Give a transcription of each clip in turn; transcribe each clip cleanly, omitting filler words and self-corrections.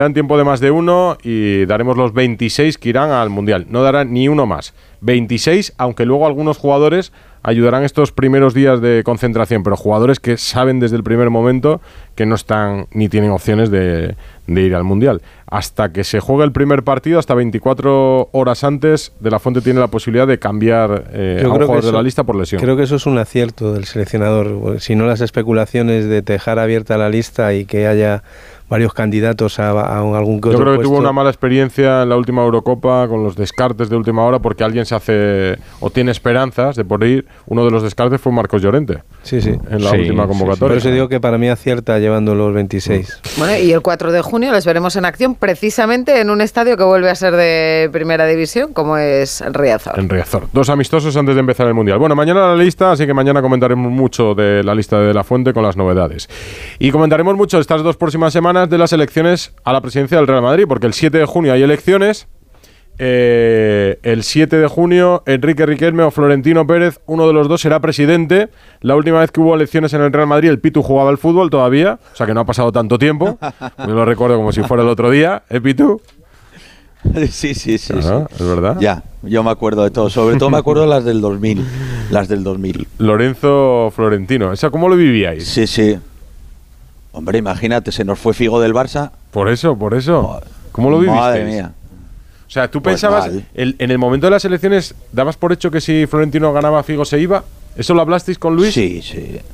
Dan tiempo de más de uno y daremos los 26 que irán al Mundial. No dará ni uno más. 26, aunque luego algunos jugadores ayudarán estos primeros días de concentración, pero jugadores que saben desde el primer momento que no están ni tienen opciones de ir al Mundial. Hasta que se juegue el primer partido, hasta 24 horas antes, De La Fuente tiene la posibilidad de cambiar a un jugador de la lista por lesión. Creo que eso es un acierto del seleccionador. Si no, las especulaciones de dejar abierta la lista y que haya varios candidatos a algún que otro Yo creo que puesto. tuvo una mala experiencia en la última Eurocopa con los descartes de última hora, porque alguien se hace o tiene esperanzas de por ir. Uno de los descartes fue Marcos Llorente. Sí. En la última convocatoria. Por eso digo que para mí acierta llevando los 26. Bueno, y el 4 de junio les veremos en acción precisamente en un estadio que vuelve a ser de primera división, como es Riazor. En Riazor. 2 amistosos antes de empezar el Mundial. Bueno, mañana la lista, así que mañana comentaremos mucho de la lista de La Fuente con las novedades. Y comentaremos mucho estas 2 próximas semanas de las elecciones a la presidencia del Real Madrid, porque el 7 de junio hay elecciones. El 7 de junio, Enrique Riquelme o Florentino Pérez, uno de los dos será presidente. La última vez que hubo elecciones en el Real Madrid, el Pitu jugaba al fútbol todavía, o sea que no ha pasado tanto tiempo. Yo lo recuerdo como si fuera el otro día, Pitu? Sí. ¿Es verdad? Ya, yo me acuerdo de todo. Sobre todo me acuerdo las del 2000. Lorenzo Florentino. ¿Esa cómo lo vivíais? Sí. Hombre, imagínate, se nos fue Figo del Barça. Por eso. ¿Cómo lo vivisteis? Madre mía. O sea, ¿tú Pues pensabas, en el momento de las elecciones, dabas por hecho que si Florentino ganaba, Figo se iba? ¿Eso lo hablasteis con Luis? Sí.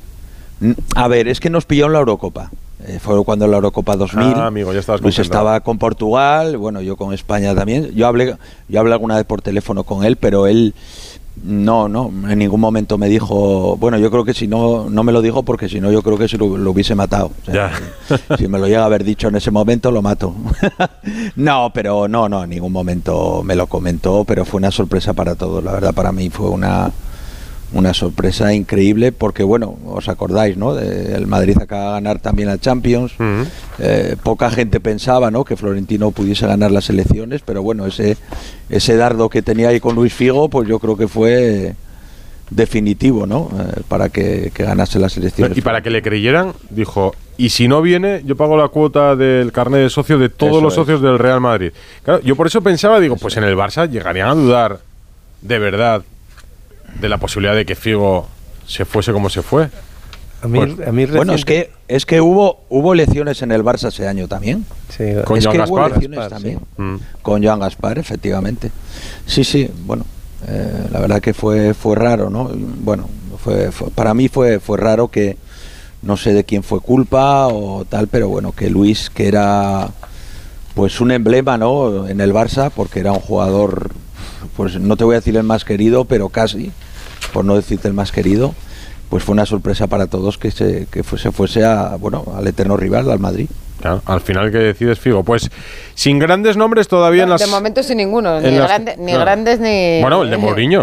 A ver, es que nos pilló en la Eurocopa. Fue cuando en la Eurocopa 2000. Amigo, ya estabas Luis concentrado. estaba con Portugal, bueno, yo con España también. Yo hablé alguna vez por teléfono con él, pero él no, en ningún momento me dijo. Bueno, yo creo que si no me lo dijo, porque si no, yo creo que se lo hubiese matado. O sea, si me lo llega a haber dicho en ese momento, lo mato. No, en ningún momento me lo comentó, pero fue una sorpresa para todos. La verdad, para mí fue una sorpresa increíble, porque bueno, os acordáis, ¿no? El Madrid acaba de ganar también la Champions. Poca gente pensaba, ¿no?, que Florentino pudiese ganar las elecciones, pero bueno, ese dardo que tenía ahí con Luis Figo, pues yo creo que fue definitivo, ¿no? Para que ganase las elecciones. Y para que le creyeran, dijo, y si no viene, yo pago la cuota del carnet de socio de todos los socios del Real Madrid. Claro, yo por eso pensaba, digo, pues en el Barça llegarían a dudar de verdad de la posibilidad de que Figo se fuese como se fue. Bueno, es que hubo elecciones en el Barça ese año también. Sí, con Joan Gaspar. También. Con Joan Gaspar, efectivamente. Sí, bueno, la verdad que fue raro, ¿no? Bueno, para mí fue raro, que no sé de quién fue culpa o tal, pero bueno, que Luis, que era pues un emblema, ¿no?, en el Barça, porque era un jugador, pues no te voy a decir el más querido, pero casi, por no decirte el más querido, pues fue una sorpresa para todos que se fuese al eterno rival, al Madrid. Claro, al final que decides Figo, pues sin grandes nombres todavía en las... De momento sin ninguno, ni claro. grandes ni... Bueno, el de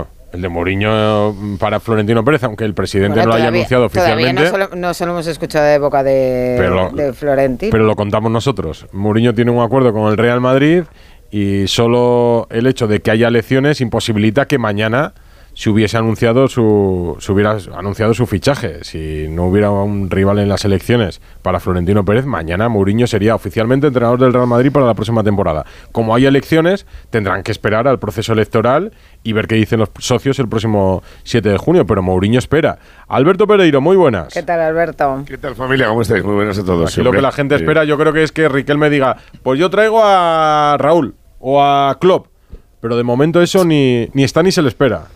Mourinho para Florentino Pérez, aunque el presidente no lo haya anunciado oficialmente. Todavía no se lo hemos escuchado de boca de Florentino. Pero lo contamos nosotros. Mourinho tiene un acuerdo con el Real Madrid y solo el hecho de que haya elecciones imposibilita que mañana se hubiese anunciado su fichaje. Si no hubiera un rival en las elecciones para Florentino Pérez, mañana Mourinho sería oficialmente entrenador del Real Madrid para la próxima temporada. Como hay elecciones, tendrán que esperar al proceso electoral y ver qué dicen los socios el próximo 7 de junio, pero Mourinho espera. Alberto Pereiro, muy buenas. ¿Qué tal, Alberto? ¿Qué tal, familia? ¿Cómo estáis? Muy buenas a todos. Aquí lo que la gente espera, yo creo que es que Riquelme diga, pues yo traigo a Raúl o a Klopp, pero de momento eso ni está ni se le espera.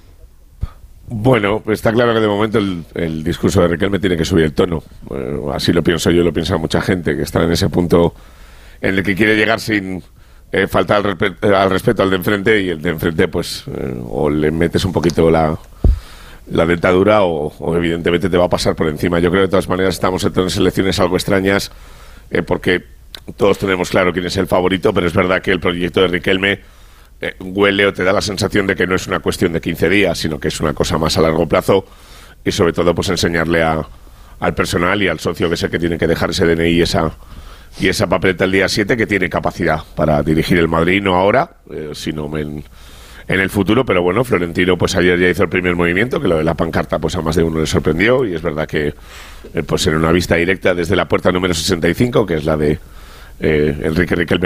Bueno, pues está claro que de momento el discurso de Riquelme tiene que subir el tono. Bueno, así lo pienso yo, lo piensa mucha gente que está en ese punto en el que quiere llegar sin faltar al respeto al de enfrente, y el de enfrente pues o le metes un poquito la dentadura o evidentemente te va a pasar por encima. Yo creo que de todas maneras estamos en unas elecciones algo extrañas, porque todos tenemos claro quién es el favorito, pero es verdad que el proyecto de Riquelme huele o te da la sensación de que no es una cuestión de 15 días, sino que es una cosa más a largo plazo, y sobre todo pues enseñarle al personal y al socio, que es el que tiene que dejar ese DNI y esa papeleta el día 7, que tiene capacidad para dirigir el Madrid, no ahora, sino en el futuro. Pero bueno, Florentino pues ayer ya hizo el primer movimiento, que lo de la pancarta pues a más de uno le sorprendió, y es verdad que pues en una vista directa desde la puerta número 65, que es la de Enrique Riquelme,